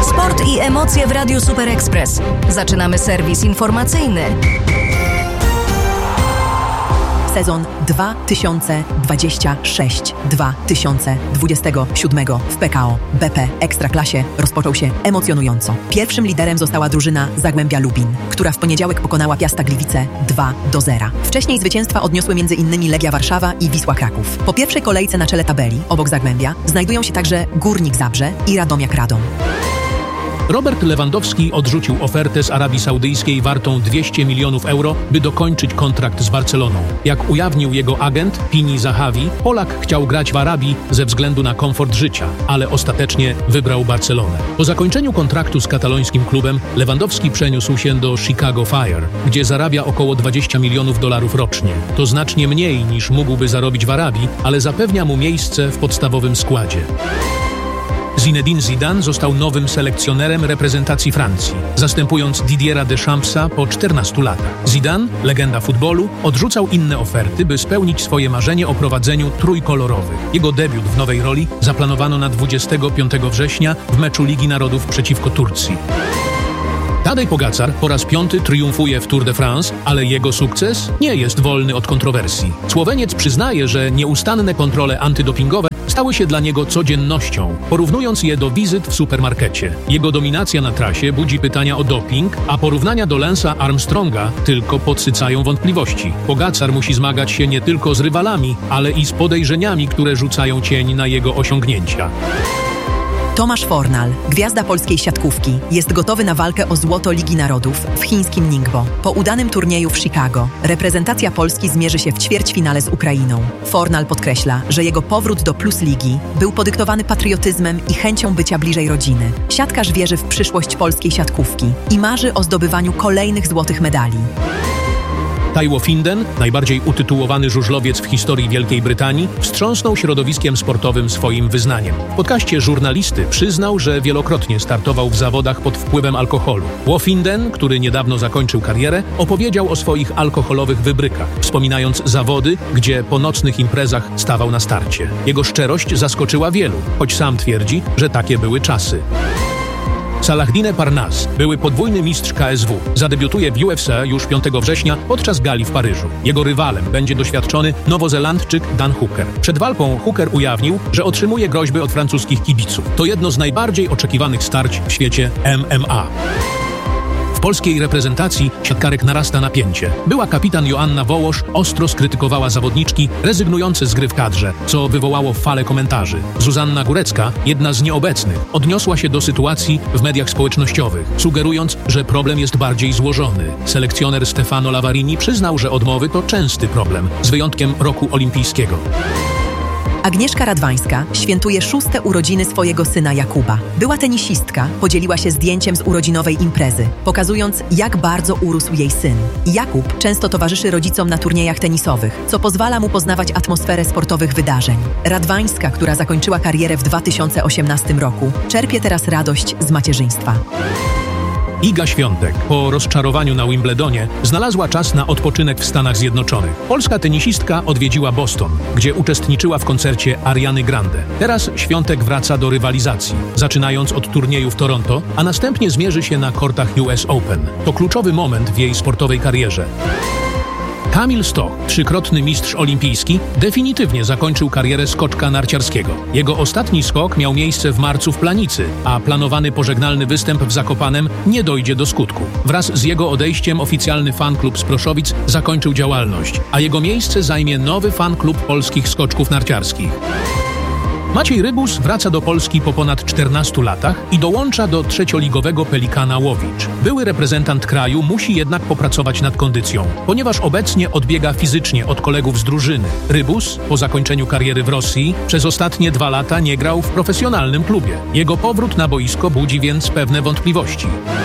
Sport i emocje w Radiu Super Express. Zaczynamy serwis informacyjny. Sezon 2026-2027 w PKO BP Ekstraklasie rozpoczął się emocjonująco. Pierwszym liderem została drużyna Zagłębia Lubin, która w poniedziałek pokonała Piasta Gliwice 2-0. Wcześniej zwycięstwa odniosły m.in. Legia Warszawa i Wisła Kraków. Po pierwszej kolejce na czele tabeli, obok Zagłębia, znajdują się także Górnik Zabrze i Radomiak Radom. Robert Lewandowski odrzucił ofertę z Arabii Saudyjskiej wartą 200 milionów euro, by dokończyć kontrakt z Barceloną. Jak ujawnił jego agent Pini Zahawi, Polak chciał grać w Arabii ze względu na komfort życia, ale ostatecznie wybrał Barcelonę. Po zakończeniu kontraktu z katalońskim klubem Lewandowski przeniósł się do Chicago Fire, gdzie zarabia około $20 milionów rocznie. To znacznie mniej niż mógłby zarobić w Arabii, ale zapewnia mu miejsce w podstawowym składzie. Zinedine Zidane został nowym selekcjonerem reprezentacji Francji, zastępując Didiera Deschampsa po 14 latach. Zidane, legenda futbolu, odrzucał inne oferty, by spełnić swoje marzenie o prowadzeniu trójkolorowych. Jego debiut w nowej roli zaplanowano na 25 września w meczu Ligi Narodów przeciwko Turcji. Tadej Pogacar po raz 5 triumfuje w Tour de France, ale jego sukces nie jest wolny od kontrowersji. Słoweniec przyznaje, że nieustanne kontrole antydopingowe stały się dla niego codziennością, porównując je do wizyt w supermarkecie. Jego dominacja na trasie budzi pytania o doping, a porównania do Lance'a Armstronga tylko podsycają wątpliwości. Pogacar musi zmagać się nie tylko z rywalami, ale i z podejrzeniami, które rzucają cień na jego osiągnięcia. Tomasz Fornal, gwiazda polskiej siatkówki, jest gotowy na walkę o złoto Ligi Narodów w chińskim Ningbo. Po udanym turnieju w Chicago reprezentacja Polski zmierzy się w ćwierćfinale z Ukrainą. Fornal podkreśla, że jego powrót do Plus Ligi był podyktowany patriotyzmem i chęcią bycia bliżej rodziny. Siatkarz wierzy w przyszłość polskiej siatkówki i marzy o zdobywaniu kolejnych złotych medali. Taiwo Finden, najbardziej utytułowany żużlowiec w historii Wielkiej Brytanii, wstrząsnął środowiskiem sportowym swoim wyznaniem. W podcaście żurnalisty przyznał, że wielokrotnie startował w zawodach pod wpływem alkoholu. Finden, który niedawno zakończył karierę, opowiedział o swoich alkoholowych wybrykach, wspominając zawody, gdzie po nocnych imprezach stawał na starcie. Jego szczerość zaskoczyła wielu, choć sam twierdzi, że takie były czasy. Salahdine Parnasse, były podwójny mistrz KSW, zadebiutuje w UFC już 5 września podczas gali w Paryżu. Jego rywalem będzie doświadczony Nowozelandczyk Dan Hooker. Przed walką Hooker ujawnił, że otrzymuje groźby od francuskich kibiców. To jedno z najbardziej oczekiwanych starć w świecie MMA. W polskiej reprezentacji siatkarek narasta napięcie. Była kapitan Joanna Wołosz ostro skrytykowała zawodniczki rezygnujące z gry w kadrze, co wywołało falę komentarzy. Zuzanna Górecka, jedna z nieobecnych, odniosła się do sytuacji w mediach społecznościowych, sugerując, że problem jest bardziej złożony. Selekcjoner Stefano Lavarini przyznał, że odmowy to częsty problem, z wyjątkiem roku olimpijskiego. Agnieszka Radwańska świętuje 6. urodziny swojego syna Jakuba. Była tenisistka, podzieliła się zdjęciem z urodzinowej imprezy, pokazując, jak bardzo urósł jej syn. Jakub często towarzyszy rodzicom na turniejach tenisowych, co pozwala mu poznawać atmosferę sportowych wydarzeń. Radwańska, która zakończyła karierę w 2018 roku, czerpie teraz radość z macierzyństwa. Iga Świątek po rozczarowaniu na Wimbledonie znalazła czas na odpoczynek w Stanach Zjednoczonych. Polska tenisistka odwiedziła Boston, gdzie uczestniczyła w koncercie Ariany Grande. Teraz Świątek wraca do rywalizacji, zaczynając od turnieju w Toronto, a następnie zmierzy się na kortach US Open. To kluczowy moment w jej sportowej karierze. Kamil Stoch, trzykrotny mistrz olimpijski, definitywnie zakończył karierę skoczka narciarskiego. Jego ostatni skok miał miejsce w marcu w Planicy, a planowany pożegnalny występ w Zakopanem nie dojdzie do skutku. Wraz z jego odejściem oficjalny fanklub z Proszowic zakończył działalność, a jego miejsce zajmie nowy fanklub polskich skoczków narciarskich. Maciej Rybus wraca do Polski po ponad 14 latach i dołącza do trzecioligowego Pelikana Łowicz. Były reprezentant kraju musi jednak popracować nad kondycją, ponieważ obecnie odbiega fizycznie od kolegów z drużyny. Rybus, po zakończeniu kariery w Rosji, przez ostatnie 2 lata nie grał w profesjonalnym klubie. Jego powrót na boisko budzi więc pewne wątpliwości.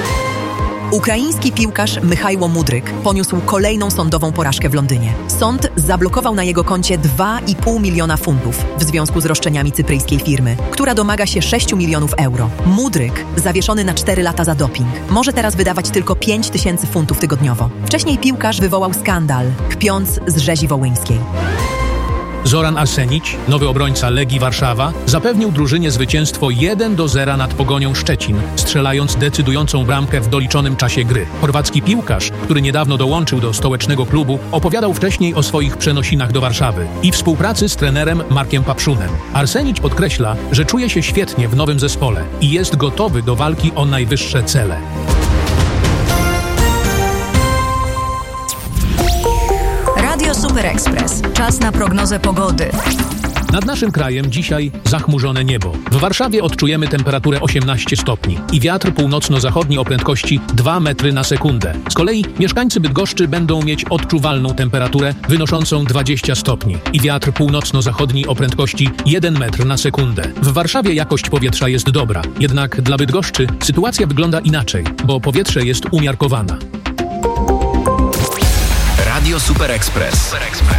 Ukraiński piłkarz Michajło Mudryk poniósł kolejną sądową porażkę w Londynie. Sąd zablokował na jego koncie 2,5 miliona funtów w związku z roszczeniami cypryjskiej firmy, która domaga się 6 milionów euro. Mudryk, zawieszony na 4 lata za doping, może teraz wydawać tylko 5 tysięcy funtów tygodniowo. Wcześniej piłkarz wywołał skandal, kpiąc z rzezi wołyńskiej. Zoran Arsenić, nowy obrońca Legii Warszawa, zapewnił drużynie zwycięstwo 1-0 nad Pogonią Szczecin, strzelając decydującą bramkę w doliczonym czasie gry. Chorwacki piłkarz, który niedawno dołączył do stołecznego klubu, opowiadał wcześniej o swoich przenosinach do Warszawy i współpracy z trenerem Markiem Papszunem. Arsenić podkreśla, że czuje się świetnie w nowym zespole i jest gotowy do walki o najwyższe cele. Radio Super Express. Czas na prognozę pogody. Nad naszym krajem dzisiaj zachmurzone niebo. W Warszawie odczujemy temperaturę 18 stopni i wiatr północno-zachodni o prędkości 2 metry na sekundę. Z kolei mieszkańcy Bydgoszczy będą mieć odczuwalną temperaturę wynoszącą 20 stopni i wiatr północno-zachodni o prędkości 1 metr na sekundę. W Warszawie jakość powietrza jest dobra, jednak dla Bydgoszczy sytuacja wygląda inaczej, bo powietrze jest umiarkowane. Radio Super Express.